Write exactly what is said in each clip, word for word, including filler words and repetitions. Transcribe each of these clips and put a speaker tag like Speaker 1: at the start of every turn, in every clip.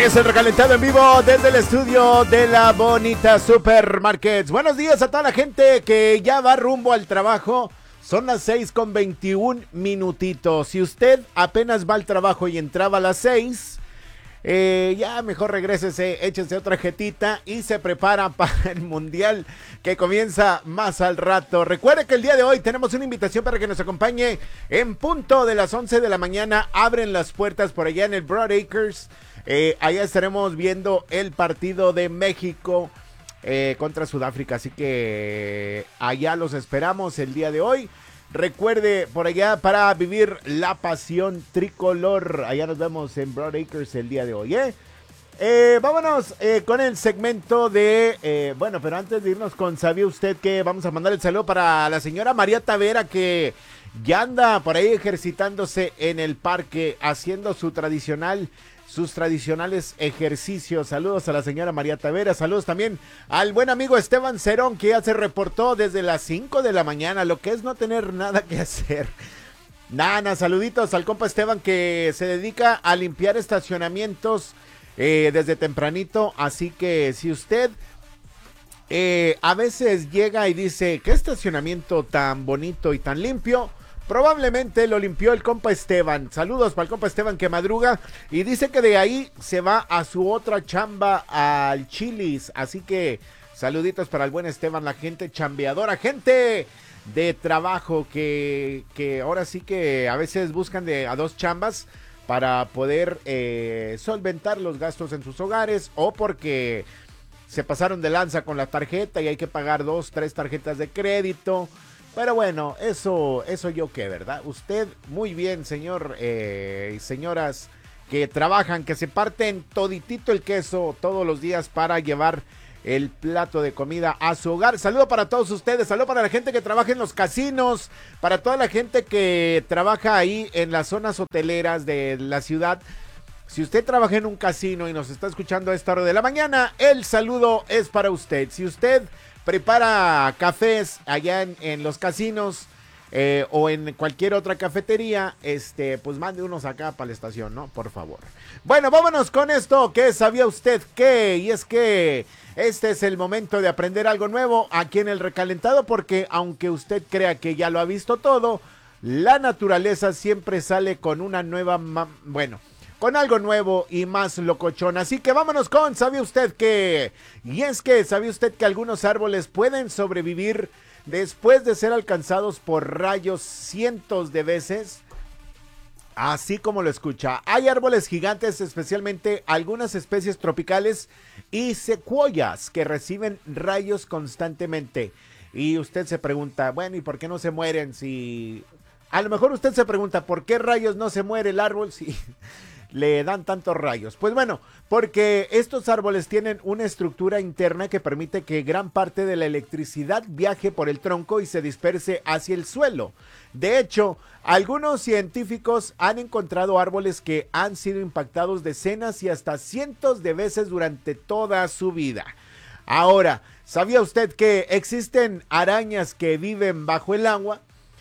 Speaker 1: Es el recalentado en vivo desde el estudio de la Bonita Supermarkets. Buenos días a toda la gente que ya va rumbo al trabajo. Son las seis con veintiún minutitos. Si usted apenas va al trabajo y entraba a las seis, eh, ya mejor regrésese, échese otra jetita y se prepara para el mundial que comienza más al rato. Recuerde que el día de hoy tenemos una invitación para que nos acompañe en punto de las once de la mañana. Abren las puertas por allá en el Broad Acres. Eh, allá estaremos viendo el partido de México eh, contra Sudáfrica, así que eh, allá los esperamos el día de hoy. Recuerde, por allá para vivir la pasión tricolor, allá nos vemos en Broad Acres el día de hoy, ¿eh? Eh, vámonos eh, con el segmento de, eh, bueno, pero antes de irnos con ¿sabía usted que? Vamos a mandar el saludo para la señora María Tavera, que ya anda por ahí ejercitándose en el parque, haciendo su tradicional sus tradicionales ejercicios. Saludos a la señora María Tavera, saludos también al buen amigo Esteban Cerón, que ya se reportó desde las cinco de la mañana, lo que es no tener nada que hacer. Nana, saluditos al compa Esteban, que se dedica a limpiar estacionamientos eh, desde tempranito, así que si usted eh, a veces llega y dice, ¿qué estacionamiento tan bonito y tan limpio? Probablemente lo limpió el compa Esteban. Saludos para el compa Esteban, que madruga y dice que de ahí se va a su otra chamba al Chili's. Así que saluditos para el buen Esteban, la gente chambeadora, gente de trabajo que, que ahora sí que a veces buscan de a dos chambas para poder eh, solventar los gastos en sus hogares, o porque se pasaron de lanza con la tarjeta y hay que pagar dos, tres tarjetas de crédito. Pero bueno, eso, eso yo qué, ¿verdad? Usted, muy bien, señor eh, y señoras que trabajan, que se parten toditito el queso todos los días para llevar el plato de comida a su hogar. Saludo para todos ustedes, saludo para la gente que trabaja en los casinos, para toda la gente que trabaja ahí en las zonas hoteleras de la ciudad. Si usted trabaja en un casino y nos está escuchando a esta hora de la mañana, el saludo es para usted. Si usted prepara cafés allá en, en los casinos eh, o en cualquier otra cafetería, este, pues mande unos acá para la estación, ¿no? Por favor. Bueno, vámonos con esto, que ¿sabía usted qué? Y es que este es el momento de aprender algo nuevo aquí en el recalentado, porque aunque usted crea que ya lo ha visto todo, la naturaleza siempre sale con una nueva, ma- bueno... con algo nuevo y más locochón. Así que vámonos con ¿sabía usted qué? Y es que ¿sabía usted que algunos árboles pueden sobrevivir después de ser alcanzados por rayos cientos de veces? Así como lo escucha, hay árboles gigantes, especialmente algunas especies tropicales y secuoyas, que reciben rayos constantemente. Y usted se pregunta, bueno, ¿y por qué no se mueren? Si a lo mejor usted se pregunta, ¿por qué rayos no se muere el árbol si le dan tantos rayos? Pues bueno, porque estos árboles tienen una estructura interna que permite que gran parte de la electricidad viaje por el tronco y se disperse hacia el suelo. De hecho, algunos científicos han encontrado árboles que han sido impactados decenas y hasta cientos de veces durante toda su vida. Ahora, ¿sabía usted que existen arañas que viven bajo el agua?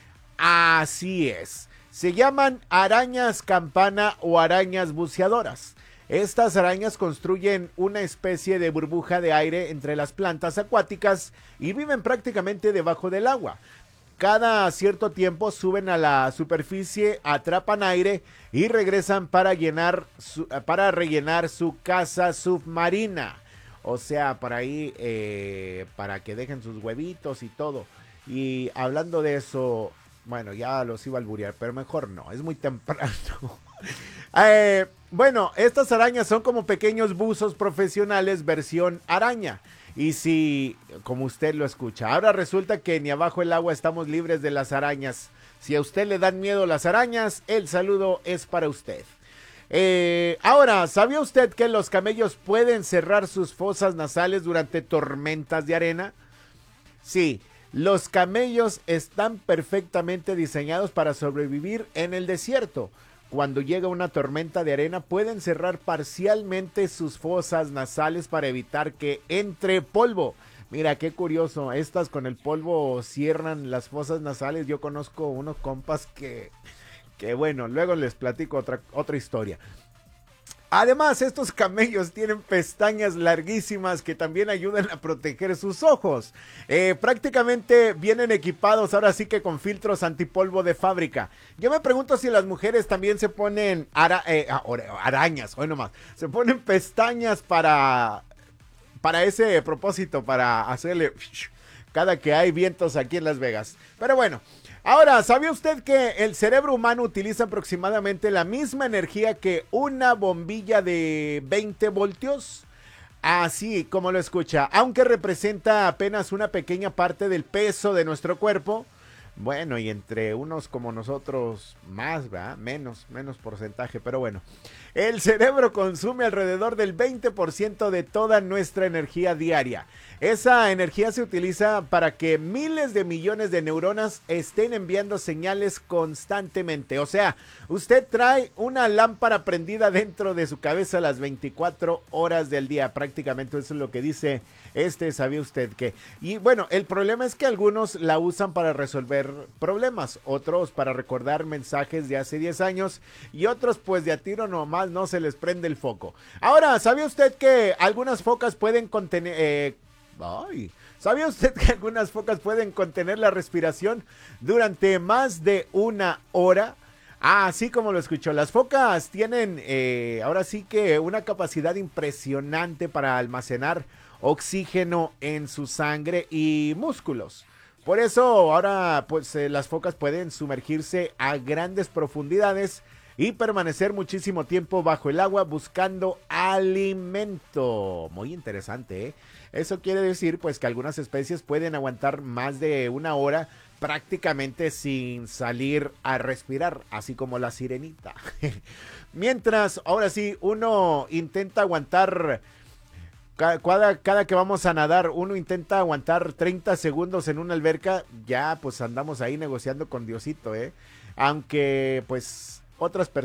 Speaker 1: Así es. Se llaman arañas campana o arañas buceadoras. Estas arañas construyen una especie de burbuja de aire entre las plantas acuáticas y viven prácticamente debajo del agua. Cada cierto tiempo suben a la superficie, atrapan aire y regresan para llenar su, para rellenar su casa submarina. O sea, por ahí, eh, para que dejen sus huevitos y todo. Y hablando de eso, bueno, ya los iba a alburear, pero mejor no, es muy temprano. eh, bueno, estas arañas son como pequeños buzos profesionales versión araña. Y si, como usted lo escucha, ahora resulta que ni abajo el agua estamos libres de las arañas. Si a usted le dan miedo las arañas, el saludo es para usted. Eh, ahora, ¿sabía usted que los camellos pueden cerrar sus fosas nasales durante tormentas de arena? Sí. Los camellos están perfectamente diseñados para sobrevivir en el desierto. Cuando llega una tormenta de arena, pueden cerrar parcialmente sus fosas nasales para evitar que entre polvo. Mira, qué curioso, estas con el polvo cierran las fosas nasales. Yo conozco unos compas que, que bueno, luego les platico otra, otra historia. Además, estos camellos tienen pestañas larguísimas que también ayudan a proteger sus ojos. Eh, prácticamente vienen equipados ahora sí que con filtros antipolvo de fábrica. Yo me pregunto si las mujeres también se ponen ara eh, arañas, hoy nomás, se ponen pestañas para, para ese propósito, para hacerle cada que hay vientos aquí en Las Vegas. Pero bueno. Ahora, ¿sabía usted que el cerebro humano utiliza aproximadamente la misma energía que una bombilla de veinte voltios? Así como lo escucha, aunque representa apenas una pequeña parte del peso de nuestro cuerpo. Bueno, y entre unos como nosotros más, ¿verdad? Menos, menos porcentaje, pero bueno. El cerebro consume alrededor del veinte por ciento de toda nuestra energía diaria. Esa energía se utiliza para que miles de millones de neuronas estén enviando señales constantemente. O sea, usted trae una lámpara prendida dentro de su cabeza las veinticuatro horas del día. Prácticamente eso es lo que dice este, ¿sabía usted qué? Y bueno, el problema es que algunos la usan para resolver problemas, otros para recordar mensajes de hace diez años y otros pues de a tiro nomás no se les prende el foco. Ahora, ¿sabía usted que algunas focas pueden contener... Eh, ay, ¿sabía usted que algunas focas pueden contener la respiración durante más de una hora? Ah, así como lo escuchó, las focas tienen eh, ahora sí que una capacidad impresionante para almacenar oxígeno en su sangre y músculos. Por eso ahora pues eh, las focas pueden sumergirse a grandes profundidades y permanecer muchísimo tiempo bajo el agua buscando alimento. Muy interesante, ¿eh? Eso quiere decir pues que algunas especies pueden aguantar más de una hora prácticamente sin salir a respirar, así como la sirenita. Mientras, ahora sí, uno intenta aguantar... Cada, cada que vamos a nadar, uno intenta aguantar treinta segundos en una alberca, ya pues andamos ahí negociando con Diosito, ¿eh? Aunque pues otras personas